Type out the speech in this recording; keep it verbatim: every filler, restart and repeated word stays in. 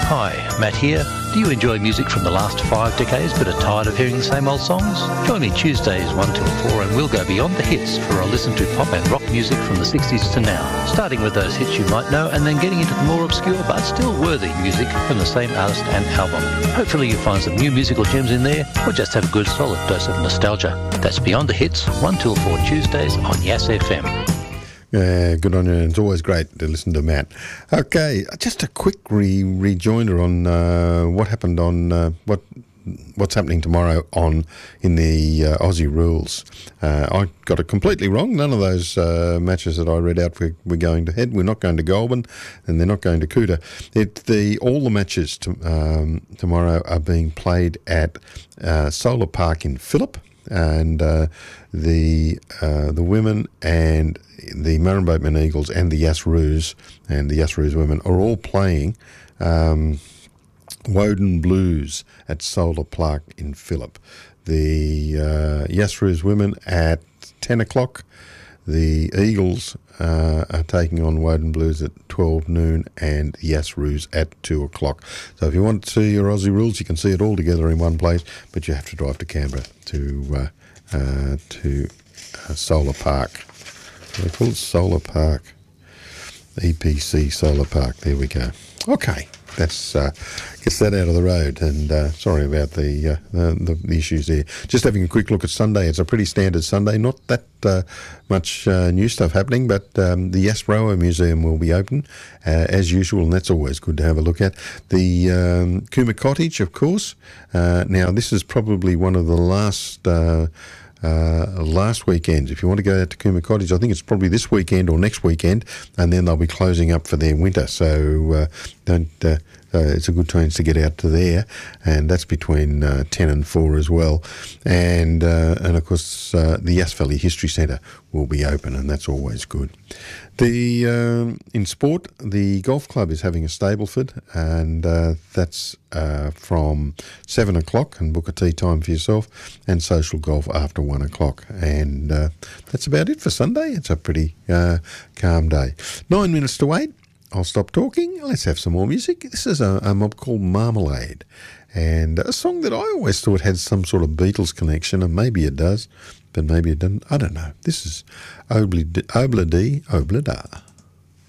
Hi, Matt here. Do you enjoy music from the last five decades but are tired of hearing the same old songs? Join me Tuesdays one till four and we'll go beyond the hits for a listen to pop and rock music from the sixties to now, starting with those hits you might know and then getting into the more obscure but still worthy music from the same artist and album. Hopefully you find some new musical gems in there or just have a good solid dose of nostalgia. That's Beyond the Hits, one till four Tuesdays on Yass F M. Yeah, good on you. It's always great to listen to Matt. Okay, just a quick re- rejoinder on uh, what happened on uh, what what's happening tomorrow on in the uh, Aussie rules. Uh, I got it completely wrong. None of those uh, matches that I read out were, were going to head. We're not going to Goulburn, and they're not going to Coota. It the all the matches to, um, tomorrow are being played at uh, Solar Park in Phillip, and uh, the uh, the women and the Murrin Boatman Eagles and the Yass Roos and the Yass Roos women are all playing um, Woden Blues at Solar Park in Phillip. The uh, Yass Roos women at ten o'clock. The Eagles uh, are taking on Woden Blues at twelve noon and Yass Roos at two o'clock. So if you want to see your Aussie rules, you can see it all together in one place, but you have to drive to Canberra to uh, uh, to uh, Solar Park. They call it Solar Park. E P C Solar Park. There we go. Okay, that's uh, gets that out of the road. And uh, sorry about the, uh, the the issues there. Just having a quick look at Sunday. It's a pretty standard Sunday. Not that uh, much uh, new stuff happening, but um, the Yass-Roa Museum will be open uh, as usual, and that's always good to have a look at. The um, Cooma Cottage, of course. Uh, now, this is probably one of the last. Uh, Uh, last weekend, if you want to go out to Cooma Cottage, I think it's probably this weekend or next weekend, and then they'll be closing up for their winter. So uh, don't. Uh, uh, it's a good chance to get out to there, and that's between uh, ten and four as well. And uh, and of course, uh, the Yass Valley History Centre will be open, and that's always good. The um, in sport, the golf club is having a Stableford, and uh, that's uh, from seven o'clock, and book a tea time for yourself, and social golf after one o'clock. And uh, that's about it for Sunday. It's a pretty uh, calm day. Nine minutes to eight. I'll stop talking. Let's have some more music. This is a, a mob called Marmalade, and a song that I always thought had some sort of Beatles connection, and maybe it does, but maybe it doesn't. I don't know. This is Obla Dee, Obla Da.